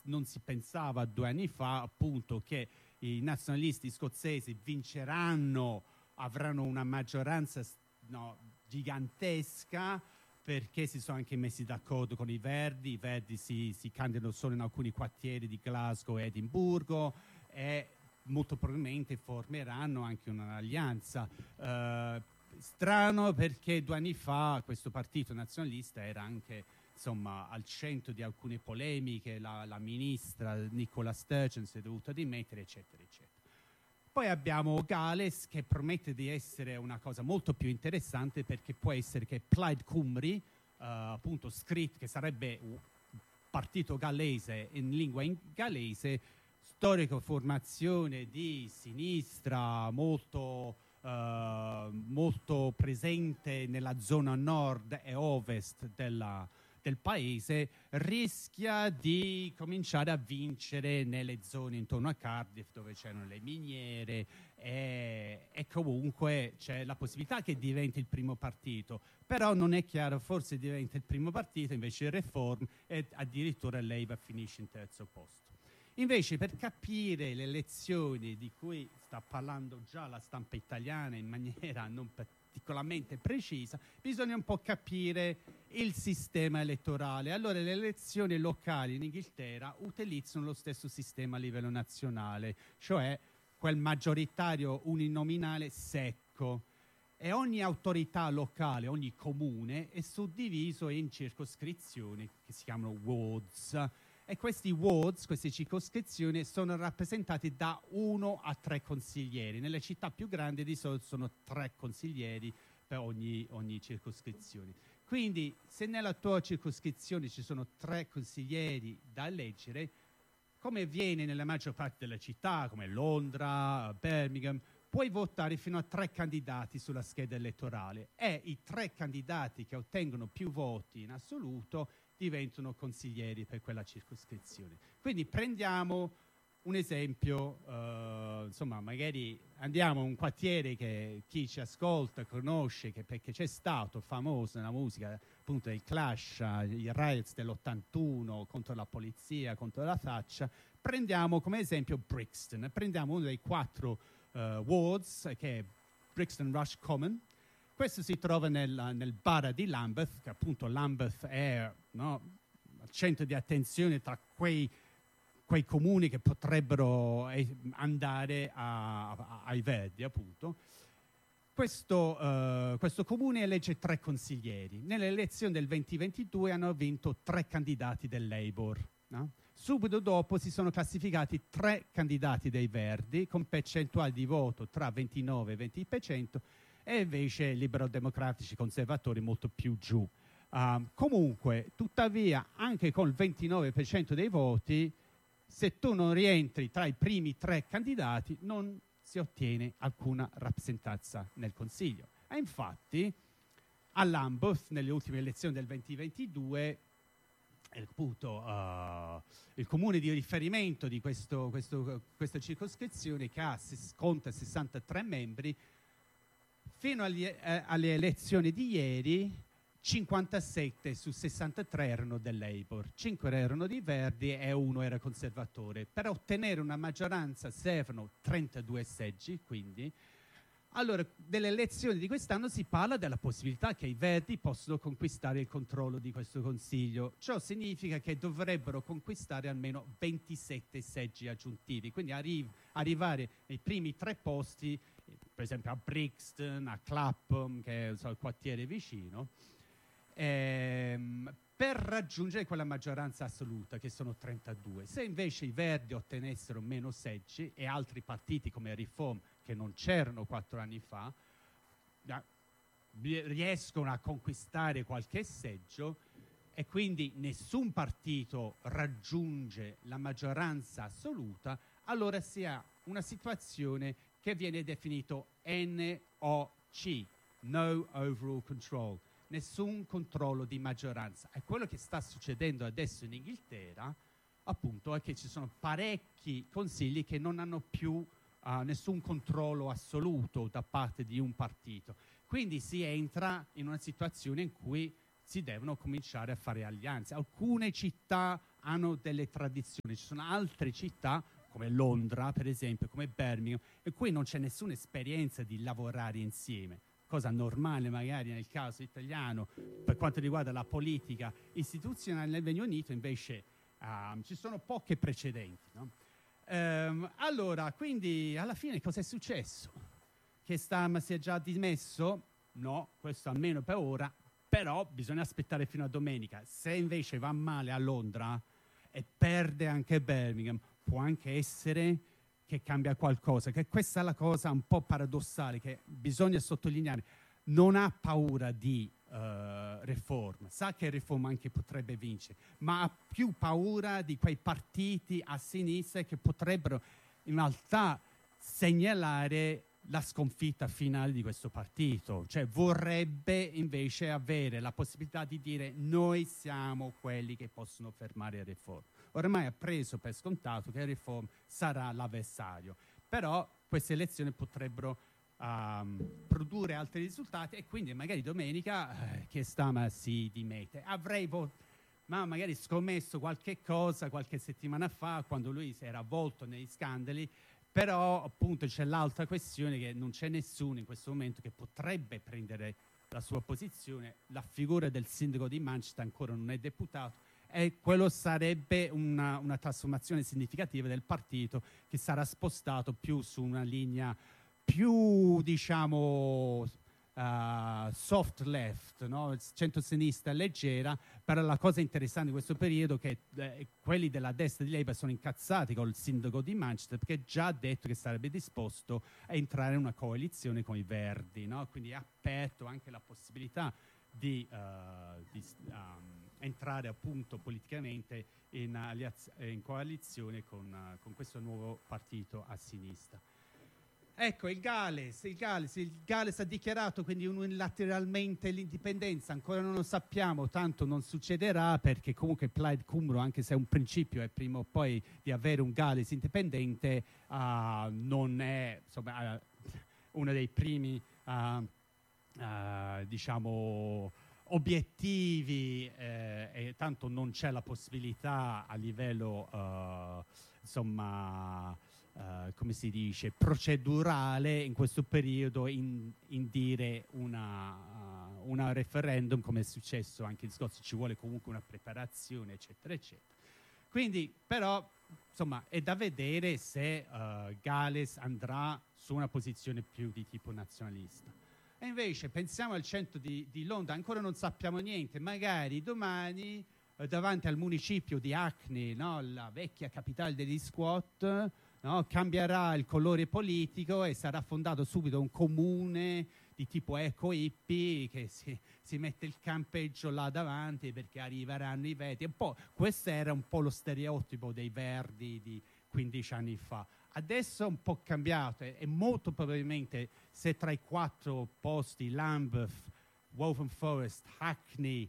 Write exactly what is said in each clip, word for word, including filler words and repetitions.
non si pensava due anni fa appunto che i nazionalisti scozzesi vinceranno, avranno una maggioranza no, gigantesca, perché si sono anche messi d'accordo con i Verdi. I Verdi si, si candidano solo in alcuni quartieri di Glasgow e Edimburgo e molto probabilmente formeranno anche un'alleanza. Uh, strano perché due anni fa questo partito nazionalista era anche insomma al centro di alcune polemiche, la, la ministra Nicola Sturgeon si è dovuta dimettere, eccetera, eccetera. Poi abbiamo Gales, che promette di essere una cosa molto più interessante, perché può essere che Plaid Cymru, uh, appunto scritto, che sarebbe un partito gallese in lingua in gallese, storico formazione di sinistra molto, uh, molto presente nella zona nord e ovest della, del paese, rischia di cominciare a vincere nelle zone intorno a Cardiff dove c'erano le miniere e, e comunque c'è la possibilità che diventi il primo partito, però non è chiaro, forse diventa il primo partito, invece il Reform e addirittura il Labour finisce in terzo posto. Invece, per capire le elezioni di cui sta parlando già la stampa italiana in maniera non particolarmente precisa, bisogna un po' capire il sistema elettorale. Allora, le elezioni locali in Inghilterra utilizzano lo stesso sistema a livello nazionale, cioè quel maggioritario uninominale secco, e ogni autorità locale, ogni comune è suddiviso in circoscrizioni che si chiamano wards. E questi wards, queste circoscrizioni, sono rappresentati da uno a tre consiglieri. Nelle città più grandi di solito sono tre consiglieri per ogni, ogni circoscrizione. Quindi se nella tua circoscrizione ci sono tre consiglieri da eleggere, come avviene nella maggior parte delle città, come Londra, Birmingham, puoi votare fino a tre candidati sulla scheda elettorale e i tre candidati che ottengono più voti in assoluto diventano consiglieri per quella circoscrizione. Quindi prendiamo un esempio, uh, insomma, magari andiamo a un quartiere che chi ci ascolta conosce, che perché c'è stato famoso nella musica, appunto il Clash, i riots dell'ottantuno contro la polizia, contro la Thatcher. Prendiamo come esempio Brixton, prendiamo uno dei quattro uh, wards, che è Brixton Rush Common. Questo si trova nel, nel borough di Lambeth, che appunto Lambeth è no, al centro di attenzione tra quei, quei comuni che potrebbero andare a, a, ai Verdi, appunto. Questo, uh, questo comune elegge tre consiglieri. Nelle elezioni del duemilaventidue hanno vinto tre candidati del Labour. No? Subito dopo si sono classificati tre candidati dei Verdi con percentuali di voto tra ventinove e venti per cento, e invece libero-democratici conservatori molto più giù. Uh, comunque, tuttavia, anche con il ventinove per cento dei voti, se tu non rientri tra i primi tre candidati, non si ottiene alcuna rappresentanza nel Consiglio. E infatti, a Lambeth, nelle ultime elezioni del duemilaventidue, appunto, uh, il comune di riferimento di questo, questo, questa circoscrizione, che ha, conta sessantatré membri, fino agli, eh, alle elezioni di ieri, cinquantasette su sessantatré erano del Labour, cinque erano di Verdi e uno era conservatore. Per ottenere una maggioranza servono trentadue seggi, quindi. Allora, delle elezioni di quest'anno si parla della possibilità che i Verdi possano conquistare il controllo di questo Consiglio. Ciò significa che dovrebbero conquistare almeno ventisette seggi aggiuntivi, quindi arri- arrivare nei primi tre posti, per esempio a Brixton, a Clapham, che è so, il quartiere vicino, ehm, per raggiungere quella maggioranza assoluta, che sono trentadue. Se invece i Verdi ottenessero meno seggi e altri partiti come Reform, che non c'erano quattro anni fa, riescono a conquistare qualche seggio, e quindi nessun partito raggiunge la maggioranza assoluta, allora si ha una situazione che viene definito N O C, No Overall Control, nessun controllo di maggioranza. E quello che sta succedendo adesso in Inghilterra, appunto, è che ci sono parecchi consigli che non hanno più uh, nessun controllo assoluto da parte di un partito. Quindi si entra in una situazione in cui si devono cominciare a fare alleanze. Alcune città hanno delle tradizioni, ci sono altre città come Londra, per esempio, come Birmingham, in cui non c'è nessuna esperienza di lavorare insieme, cosa normale magari nel caso italiano. Per quanto riguarda la politica istituzionale nel Regno Unito, invece, um, ci sono poche precedenti, no? Um, allora, quindi, alla fine cosa è successo? Che Starmer si è già dimesso? No, questo almeno per ora, però bisogna aspettare fino a domenica. Se invece va male a Londra e perde anche Birmingham, può anche essere che cambia qualcosa, che questa è la cosa un po' paradossale che bisogna sottolineare. Non ha paura di uh, Reform, sa che Reform anche potrebbe vincere, ma ha più paura di quei partiti a sinistra che potrebbero in realtà segnalare la sconfitta finale di questo partito. Cioè vorrebbe invece avere la possibilità di dire: noi siamo quelli che possono fermare Reform. Ormai ha preso per scontato che Reform sarà l'avversario, però queste elezioni potrebbero um, produrre altri risultati e quindi magari domenica eh, che Starmer si dimette. Avrei ma magari scommesso qualche cosa qualche settimana fa quando lui si era avvolto negli scandali, però appunto c'è l'altra questione che non c'è nessuno in questo momento che potrebbe prendere la sua posizione. La figura del sindaco di Manchester ancora non è deputato, e quello sarebbe una, una trasformazione significativa del partito che sarà spostato più su una linea più, diciamo, uh, soft left, no? Centro-sinistra leggera. Però la cosa interessante di questo periodo è che eh, quelli della destra di Labour sono incazzati col sindaco di Manchester, perché già ha detto che sarebbe disposto a entrare in una coalizione con i Verdi, no? Quindi ha aperto anche la possibilità di, uh, di um, entrare appunto politicamente in, in coalizione con, uh, con questo nuovo partito a sinistra. Ecco, il Galles, il Galles, il Galles ha dichiarato quindi unilateralmente l'indipendenza, ancora non lo sappiamo, tanto non succederà, perché comunque Plaid Cymru, anche se è un principio è prima o poi di avere un Galles indipendente, uh, non è insomma, uh, uno dei primi uh, uh, diciamo obiettivi, eh, e tanto non c'è la possibilità a livello uh, insomma Uh, come si dice, procedurale in questo periodo in, in dire una, uh, una referendum, come è successo anche in Scozia. Ci vuole comunque una preparazione, eccetera, eccetera. Quindi, però, insomma, è da vedere se uh, Galles andrà su una posizione più di tipo nazionalista. E invece pensiamo al centro di, di Londra, ancora non sappiamo niente, magari domani uh, davanti al municipio di Hackney, no, la vecchia capitale degli squat, no, cambierà il colore politico e sarà fondato subito un comune di tipo eco-hippie che si, si mette il campeggio là davanti perché arriveranno i Verdi. Un po', questo era un po' lo stereotipo dei Verdi di quindici anni fa. Adesso è un po' cambiato e, e molto probabilmente se tra i quattro posti, Lambeth, Woburn Forest, Hackney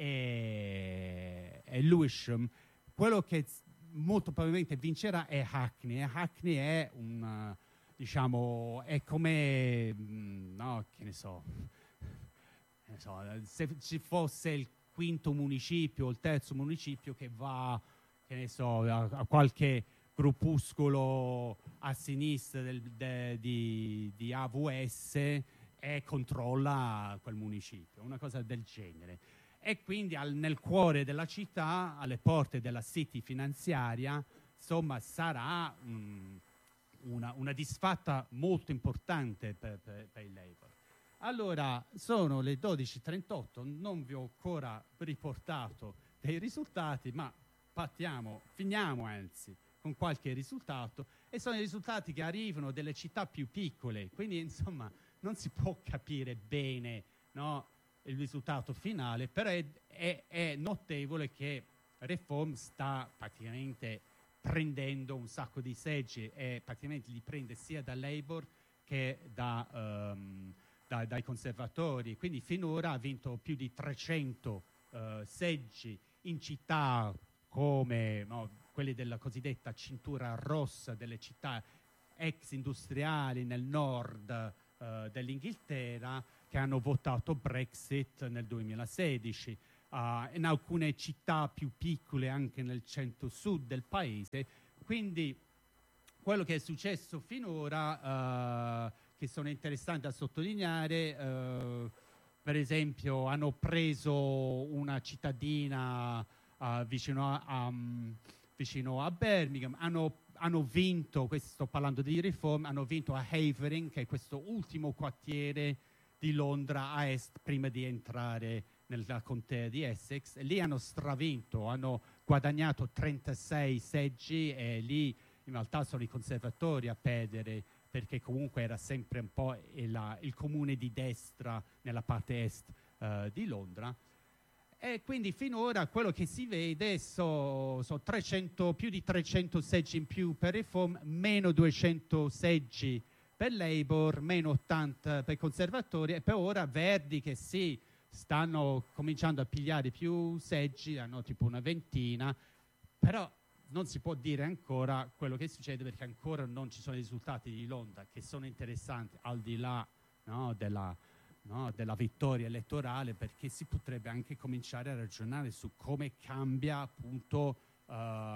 e, e Lewisham, quello che molto probabilmente vincerà è Hackney. E Hackney è un, diciamo, è come, no, che ne so, che ne so, se ci fosse il quinto municipio o il terzo municipio che va, che ne so, a, a qualche gruppuscolo a sinistra del, de, di, di A V S e controlla quel municipio, una cosa del genere. E quindi al, nel cuore della città, alle porte della city finanziaria, insomma, sarà um, una, una disfatta molto importante per, per, per il Labour. Allora, sono le dodici e trentotto, non vi ho ancora riportato dei risultati, ma partiamo, finiamo anzi, con qualche risultato, e sono i risultati che arrivano dalle città più piccole, quindi insomma non si può capire bene, no, il risultato finale, però è, è, è notevole che Reform sta praticamente prendendo un sacco di seggi e praticamente li prende sia da Labour che da, um, da, dai conservatori, quindi finora ha vinto più di trecento uh, seggi in città come, no, quelli della cosiddetta cintura rossa, delle città ex industriali nel nord uh, dell'Inghilterra, che hanno votato Brexit nel duemilasedici. Uh, in alcune città più piccole anche nel centro-sud del paese. Quindi quello che è successo finora, uh, che sono interessanti da sottolineare, uh, per esempio hanno preso una cittadina uh, vicino, a, um, vicino a Birmingham, hanno, hanno vinto, questo sto parlando di riforme, hanno vinto a Havering, che è questo ultimo quartiere di Londra a est prima di entrare nella contea di Essex, e lì hanno stravinto, hanno guadagnato trentasei seggi e lì in realtà sono i conservatori a perdere, perché comunque era sempre un po' il, il comune di destra nella parte est uh, di Londra. E quindi finora quello che si vede sono so trecento, più di trecento seggi in più per Reform, meno duecento seggi per Labour, meno ottanta per conservatori, e per ora Verdi che sì, stanno cominciando a pigliare più seggi, hanno tipo una ventina, però non si può dire ancora quello che succede perché ancora non ci sono i risultati di Londra che sono interessanti al di là, no, della, no, della vittoria elettorale, perché si potrebbe anche cominciare a ragionare su come cambia appunto uh,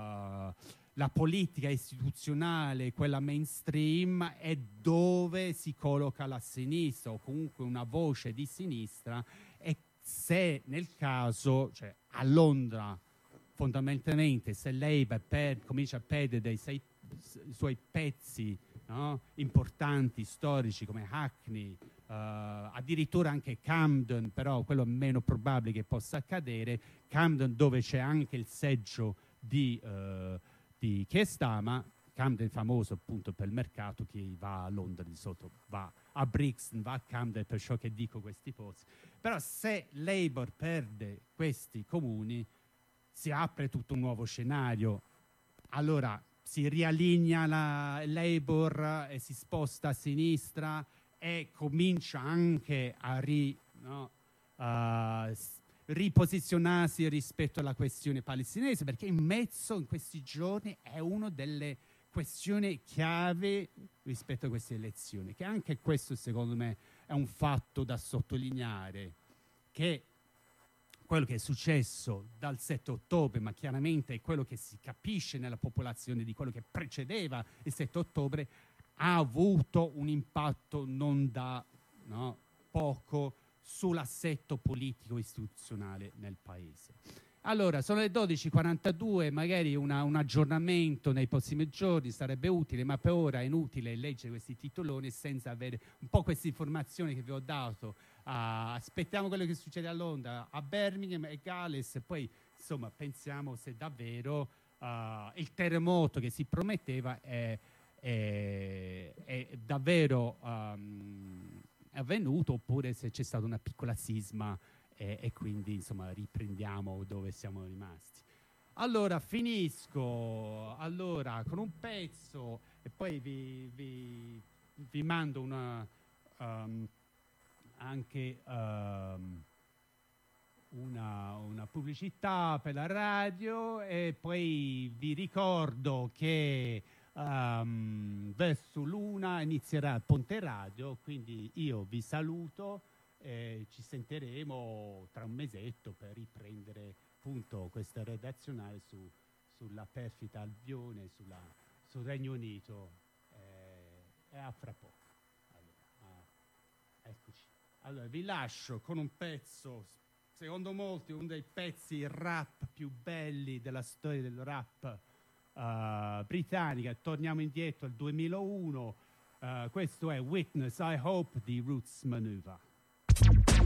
la politica istituzionale, quella mainstream, e dove si colloca la sinistra o comunque una voce di sinistra, e se nel caso, cioè a Londra fondamentalmente se Labour per, comincia a perdere dei sei, suoi pezzi, no, importanti, storici come Hackney, uh, addirittura anche Camden, però quello è meno probabile che possa accadere, Camden dove c'è anche il seggio di, uh, di Keir Starmer, Camden è famoso appunto per il mercato, chi va a Londra di solito va a Brixton, va a Camden, perciò che dico questi posti. Però se Labour perde questi comuni si apre tutto un nuovo scenario, allora si riallinea la Labour e si sposta a sinistra e comincia anche a ri, no, uh, riposizionarsi rispetto alla questione palestinese, perché in mezzo in questi giorni è una delle questioni chiave rispetto a queste elezioni, che anche questo secondo me è un fatto da sottolineare, che quello che è successo dal sette ottobre, ma chiaramente è quello che si capisce nella popolazione di quello che precedeva il sette ottobre, ha avuto un impatto non da no, poco sull'assetto politico istituzionale nel paese. Allora, sono le dodici e quarantadue, magari una, un aggiornamento nei prossimi giorni sarebbe utile, ma per ora è inutile leggere questi titoloni senza avere un po' queste informazioni che vi ho dato. Uh, aspettiamo quello che succede a Londra, a Birmingham e Galles, e poi insomma pensiamo se davvero uh, il terremoto che si prometteva è, è, è davvero um, avvenuto, oppure se c'è stata una piccola sisma e, e quindi insomma riprendiamo dove siamo rimasti. Allora finisco allora con un pezzo e poi vi, vi, vi mando una um, anche um, una, una pubblicità per la radio, e poi vi ricordo che um, verso l'una inizierà il Ponte Radio, quindi io vi saluto e ci sentiremo tra un mesetto per riprendere appunto questa redazionale su, sulla perfida Albione, sulla, sul Regno Unito, eh, e a fra poco. Allora, ah, eccoci. Allora, vi lascio con un pezzo, secondo molti, uno dei pezzi rap più belli della storia del rap uh, britannica. Torniamo indietro al duemilauno. Uh, questo è Witness, I Hope di Roots Manuva.